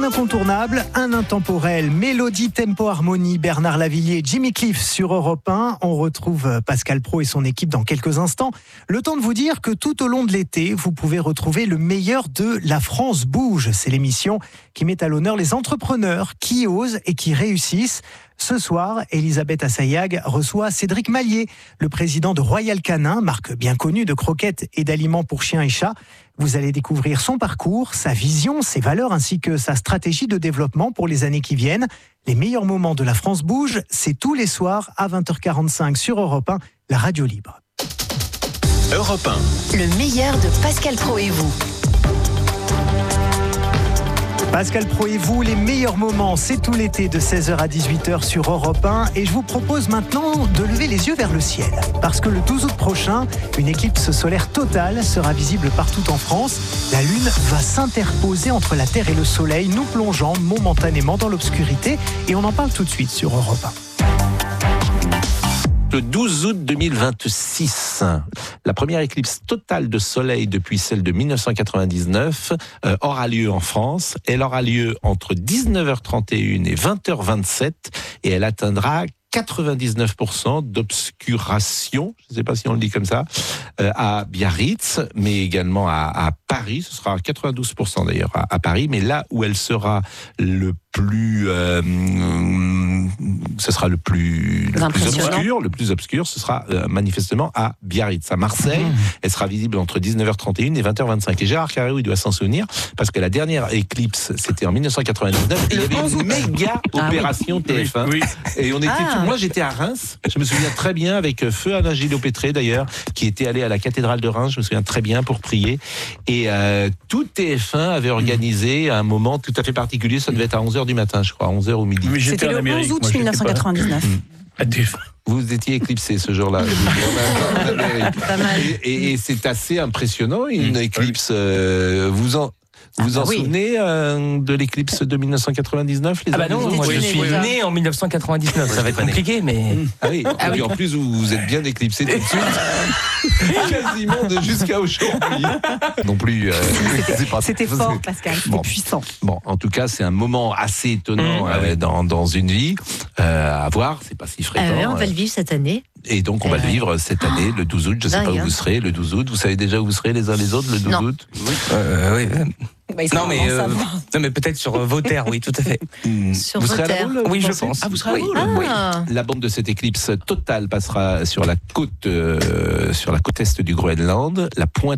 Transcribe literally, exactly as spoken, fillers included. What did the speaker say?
incontournable, un intemporel, mélodie, tempo, harmonie, Bernard Lavilliers, Jimmy Cliff sur Europe un. On retrouve Pascal Praud et son équipe dans quelques instants. Le temps de vous dire que tout au long de l'été, vous pouvez retrouver le meilleur de La France bouge. C'est l'émission qui met à l'honneur les entrepreneurs qui osent et qui réussissent. Ce soir, Elisabeth Assayag reçoit Cédric Mallier, le président de Royal Canin, marque bien connue de croquettes et d'aliments pour chiens et chats. Vous allez découvrir son parcours, sa vision, ses valeurs ainsi que sa stratégie de développement pour les années qui viennent. Les meilleurs moments de La France bouge, c'est tous les soirs à vingt heures quarante-cinq sur Europe un, la radio libre. Europe un. Le meilleur de Pascal Praud et vous. Pascal Praud et vous, les meilleurs moments, c'est tout l'été de seize heures à dix-huit heures sur Europe un. Et je vous propose maintenant de lever les yeux vers le ciel. Parce que le douze août prochain, une éclipse solaire totale sera visible partout en France. La Lune va s'interposer entre la Terre et le Soleil, nous plongeant momentanément dans l'obscurité. Et on en parle tout de suite sur Europe un. Le douze août deux mille vingt-six, la première éclipse totale de soleil depuis celle de dix-neuf cent quatre-vingt-dix-neuf euh, aura lieu en France. Elle aura lieu entre dix-neuf heures trente et une et vingt heures vingt-sept et elle atteindra quatre-vingt-dix-neuf pour cent d'obscuration, je ne sais pas si on le dit comme ça, euh, à Biarritz, mais également à, à Paris. Ce sera quatre-vingt-douze pour cent d'ailleurs à, à Paris, mais là où elle sera le plus, euh, ce sera le plus, le plus obscur, le plus obscur, ce sera euh, manifestement à Biarritz, à Marseille. Mmh. Elle sera visible entre dix-neuf heures trente et une et vingt heures vingt-cinq. Et Gérard Carreau, il doit s'en souvenir, parce que la dernière éclipse, c'était en dix-neuf cent quatre-vingt-dix-neuf. Il y avait une méga opération ah, oui. T F un. Oui, oui. Et on était, ah. moi j'étais à Reims. Je me souviens très bien avec feu Alain Gillot-Pétré d'ailleurs, qui était allé à la cathédrale de Reims. Je me souviens très bien pour prier. Et euh, tout T F un avait organisé un moment tout à fait particulier. Ça devait être à onze heures du matin, je crois, à onze heures ou midi. Oui, c'était le onze août mille neuf cent quatre-vingt-dix-neuf. Vous étiez éclipsé ce jour-là. et, et, et c'est assez impressionnant, une éclipse. Euh, vous en... Vous vous en ah, oui. souvenez euh, de l'éclipse de dix-neuf cent quatre-vingt-dix-neuf les Ah bah non, moi je suis déjà. né en dix-neuf cent quatre-vingt-dix-neuf, ça va être compliqué, mais... Ah oui, ah oui. En plus vous, vous êtes bien éclipsé tout de suite, quasiment de jusqu'à aujourd'hui. Non plus... Euh, c'était, pas, c'était fort, Pascal, c'était bon. puissant. Bon, en tout cas, c'est un moment assez étonnant mmh. euh, dans, dans une vie, euh, à voir, c'est pas si fréquent. Euh, on va le vivre cette année. Et donc on va le vivre cette année, le douze août, je ne sais pas où vous serez, le douze août, vous savez déjà où vous serez les uns les autres, le douze août? Oui. Euh, oui. Bah, non, mais, euh, non, mais peut-être sur euh, vos terres, oui, tout à fait. Mmh. Sur vous vos serez terres, à la boule, oui, je pensez pense. Ah, vous serez à la boule oui. Ah. Oui. La bande de cette éclipse totale passera sur la côte, euh, sur la côte est du Groenland, la pointe